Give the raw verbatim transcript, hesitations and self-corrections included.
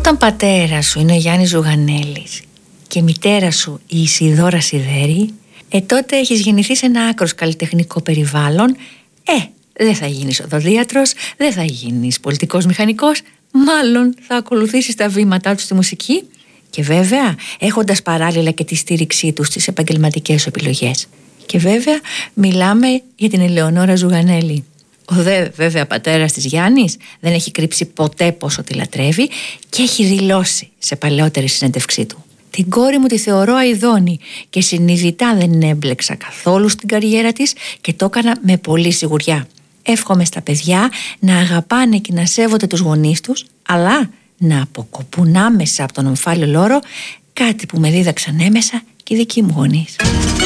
Όταν πατέρας σου είναι ο Γιάννης Ζουγανέλης και μητέρα σου η Ισιδώρα Σιδέρη, ε, τότε έχεις γεννηθεί σε ένα άκρος καλλιτεχνικό περιβάλλον. Ε, δεν θα γίνεις οδοντίατρος, δεν θα γίνεις πολιτικός μηχανικός, μάλλον θα ακολουθήσεις τα βήματά του στη μουσική και βέβαια έχοντας παράλληλα και τη στήριξή του στις επαγγελματικές σου επιλογές. Και βέβαια μιλάμε για την Ελεονόρα Ζουγανέλη. Ο δε βέβαια πατέρας της Γιάννης δεν έχει κρύψει ποτέ πόσο τη λατρεύει και έχει δηλώσει σε παλαιότερη συνέντευξή του: την κόρη μου τη θεωρώ αηδόνη και συνειδητά δεν έμπλεξα καθόλου στην καριέρα της και το έκανα με πολλή σιγουριά. Εύχομαι στα παιδιά να αγαπάνε και να σέβονται τους γονείς τους, αλλά να αποκοπούν άμεσα από τον ομφάλιο λόρο, κάτι που με δίδαξαν έμεσα και οι δικοί μου γονείς.